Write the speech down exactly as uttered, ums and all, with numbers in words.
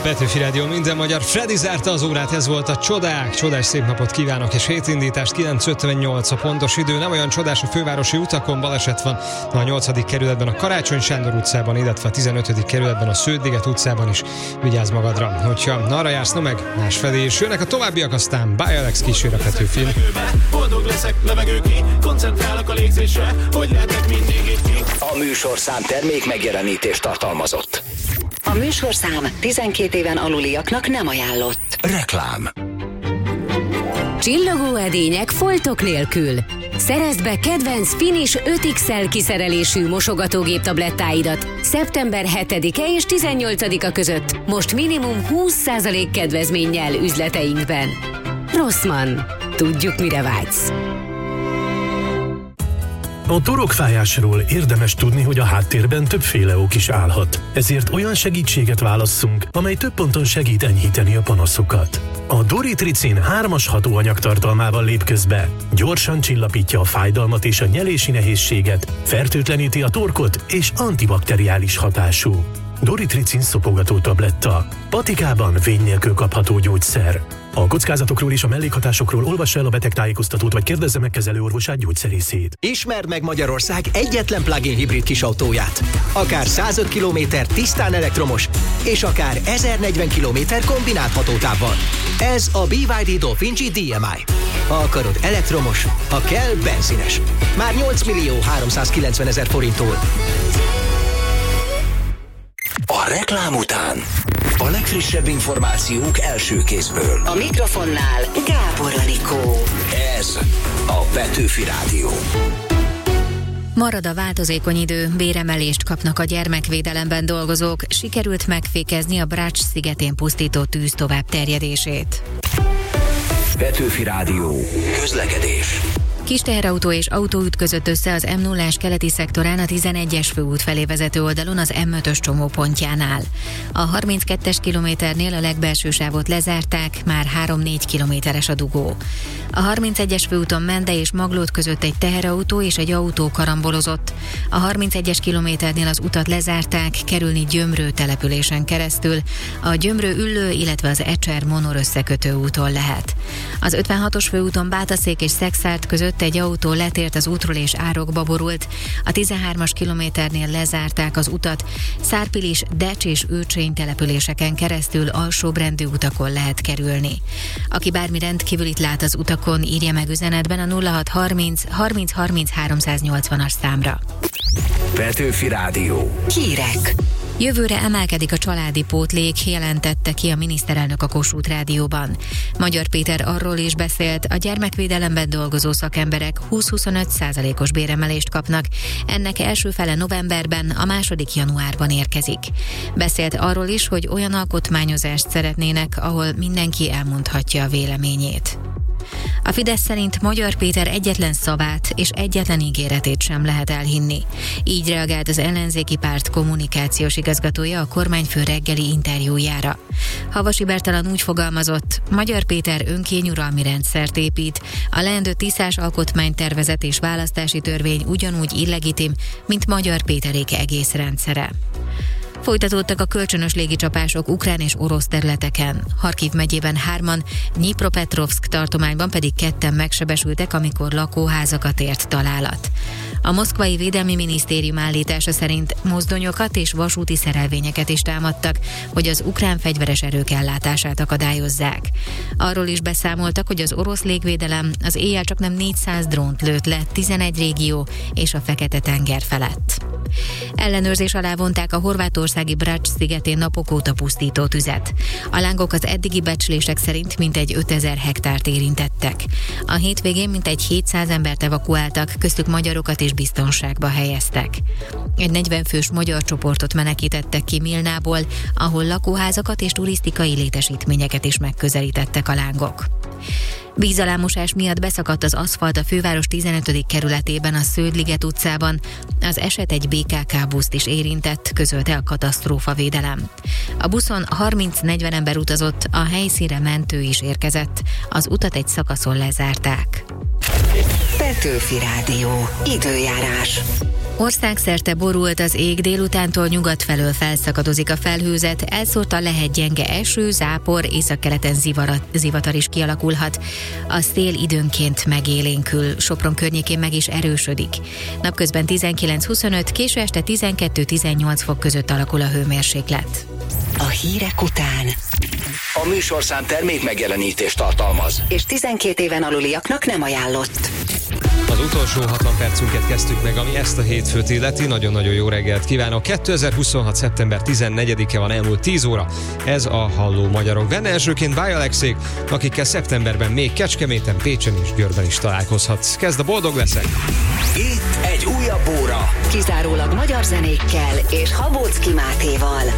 Petőfi Rádió minden magyar. Freddy zárta az órát, ez volt a Csodák. Csodás szép napot kívánok, és hétindítást, kilenc ötvennyolc a pontos idő. Nem olyan csodás, a fővárosi utakon baleset van a nyolcadik kerületben, a Karácsony Sándor utcában, illetve a tizenötödik kerületben, a Sződ-liget utcában is. Vigyázz magadra, hogyha arra jársz, no meg másfelé, és jönnek a továbbiak, aztán Bye Alex kísér a Petőfi. Boldog leszek, levegő ki, koncentrálok a légzésre, hogy lehetek mindig így ki. A műsorszám termék megjelenítést tartalmazott. A műsorszám tizenkét éven aluliaknak nem ajánlott. Reklám. Csillogó edények foltok nélkül. Szerezd be kedvenc Finish öt iksz el kiszerelésű mosogatógép tablettáidat szeptember hetedike és tizennyolcadika között most minimum húsz százalék kedvezménnyel üzleteinkben. Rossmann. Tudjuk, mire vágysz. A torokfájásról érdemes tudni, hogy a háttérben többféle ok is állhat. Ezért olyan segítséget válasszunk, amely több ponton segít enyhíteni a panaszokat. A Doritricin hármas hatóanyag tartalmával lép közbe. Gyorsan csillapítja a fájdalmat és a nyelési nehézséget, fertőtleníti a torkot és antibakteriális hatású. Doritricin szopogató tabletta. Patikában vény nélkül kapható gyógyszer. A kockázatokról és a mellékhatásokról olvass el a betegtájékoztatót, vagy kérdezze meg kezelőorvosát, gyógyszerészét. Ismerd meg Magyarország egyetlen plug-in hibrid kisautóját. Akár százöt kilométer tisztán elektromos, és akár ezernegyven kilométer kombinált hatótávval. Ez a bé vé dé Dolphin G dé em i. Ha akarod elektromos, ha kell benzines. Már nyolc millió háromszázkilencven ezer forinttól. A reklám után a legfrissebb információk első kézből. A mikrofonnál Gábor Anikó. Ez a Petőfi Rádió. Marad a változékony idő, béremelést kapnak a gyermekvédelemben dolgozók, sikerült megfékezni a Bracs szigetén pusztító tűz tovább terjedését. Petőfi Rádió. Közlekedés. Kis teherautó és autó ütközött össze az M nullás keleti szektorán a tizenegyes főút felé vezető oldalon az M ötös csomópontjánál. A harminckettes kilométernél a legbelső sávot lezárták, már három-négy kilométeres a dugó. A harmincegyes főúton Mende és Maglód között egy teherautó és egy autó karambolozott. A harmincegyes kilométernél az utat lezárták, kerülni Gyömrő településen keresztül. A Gyömrő Üllő, illetve az Ecser-Monor összekötő úton lehet. Az ötvenhatos főúton Bátaszék és Szexárd között egy autó letért az útról és árokba borult. A tizenhármas kilométernél lezárták az utat. Szárpilis, Decs és Őcsény településeken keresztül alsóbrendű utakon lehet kerülni. Aki bármi rendkívülit lát az utakon, írja meg üzenetben a nulla hat harminc harminc harminc háromszáznyolcvanas számra. Petőfi Rádió. Hírek. Jövőre emelkedik a családi pótlék, jelentette ki a miniszterelnök a Kossuth Rádióban. Magyar Péter arról is beszélt, a gyermekvédelemben dolgozó szakemberek húsz-huszonöt százalékos béremelést kapnak. Ennek első fele novemberben, a második januárban érkezik. Beszélt arról is, hogy olyan alkotmányozást szeretnének, ahol mindenki elmondhatja a véleményét. A Fidesz szerint Magyar Péter egyetlen szavát és egyetlen ígéretét sem lehet elhinni. Így reagált az ellenzéki párt kommunikációs igazgatója a kormányfő reggeli interjújára. Havasi Bertalan úgy fogalmazott, Magyar Péter önkényuralmi rendszert épít, a leendő tiszás alkotmánytervezet és választási törvény ugyanúgy illegitim, mint Magyar Péterék egész rendszere. Folytatódtak a kölcsönös légicsapások ukrán és orosz területeken. Harkiv megyében hárman, Dnyipropetrovszk tartományban pedig ketten megsebesültek, amikor lakóházakat ért találat. A moszkvai védelmi minisztérium állítása szerint mozdonyokat és vasúti szerelvényeket is támadtak, hogy az ukrán fegyveres erők ellátását akadályozzák. Arról is beszámoltak, hogy az orosz légvédelem az éjjel csaknem négyszáz drónt lőtt le tizenegy régió és a Fekete-tenger felett. Ellenőrzés alá vonták a horvátországi Bracs szigetén napok óta pusztító tüzet. A lángok az eddigi becslések szerint mintegy ötezer hektárt érintettek. A hétvégén mintegy hétszáz embert evakuáltak, köztük magyarokat is biztonságba helyeztek. Egy negyven fős magyar csoportot menekítettek ki Milnából, ahol lakóházakat és turisztikai létesítményeket is megközelítettek a lángok. Vízalámosás miatt beszakadt az aszfalt a főváros tizenötödik kerületében, a Sződ-liget utcában. Az eset egy bé ká ká buszt is érintett, közölte a katasztrófavédelem. A buszon harminc-negyven ember utazott, a helyszínre mentő is érkezett. Az utat egy szakaszon lezárták. Petőfi Rádió. Időjárás. Országszerte borult az ég, délutántól nyugat felől felszakadozik a felhőzet, elszórtan lehet gyenge eső, zápor, északkeleten zivarat, zivatar is kialakulhat. A szél időnként megélénkül, Sopron környékén meg is erősödik. Napközben tizenkilenc-huszonöt, késő este tizenkettő-tizennyolc fok között alakul a hőmérséklet. A hírek után. A műsorszám termék megjelenítést tartalmaz. És tizenkét éven aluliaknak nem ajánlott. Az utolsó hatvan percünket kezdtük meg, ami ezt a hétfőt illeti. Nagyon-nagyon jó reggelt kívánok. kétezer-huszonhat. szeptember tizennegyedike van, elmúlt tíz óra. Ez a Halló Magyarok. Benne elsőként Báj Alexék, akikkel szeptemberben még Kecskeméten, Pécsen és Győrben is találkozhatsz. Kezd a Boldog leszek! Itt egy újabb óra. Kizárólag magyar zenékkel és Habóczki Mátéval.